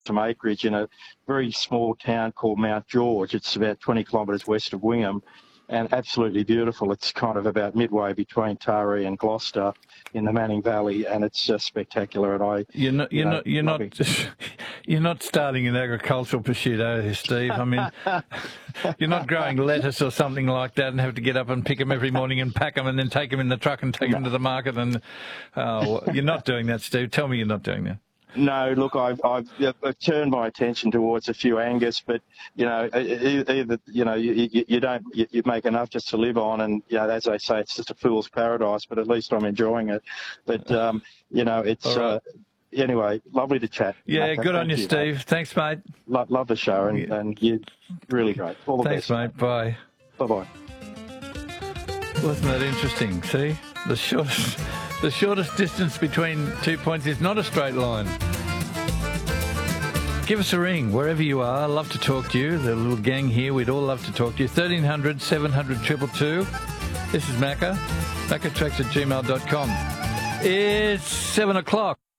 some acreage in a very small town called Mount George. It's about 20 kilometres west of Wingham, and absolutely beautiful. It's kind of about midway between Taree and Gloucester in the Manning Valley, and it's just spectacular. And you're not starting an agricultural pursuit, are you, Steve? I mean, you're not growing lettuce or something like that and have to get up and pick them every morning and pack them and then take them in the truck and take them to the market. And you're not doing that, Steve. Tell me you're not doing that. No, look, I've turned my attention towards a few Angus, but either you make enough just to live on, and as they say, it's just a fool's paradise. But at least I'm enjoying it. But it's right. Anyway, lovely to chat. Yeah, mate. Good on you, Steve. Mate. Thanks, mate. Love the show, and you're really great. All the best. Thanks, mate. Bye. Bye. Wasn't that interesting? See, the shortest distance between 2 points is not a straight line. Give us a ring wherever you are. I'd love to talk to you. The little gang here, we'd all love to talk to you. 1300 700 222. This is Macca. MaccaTracks@gmail.com. It's 7 o'clock.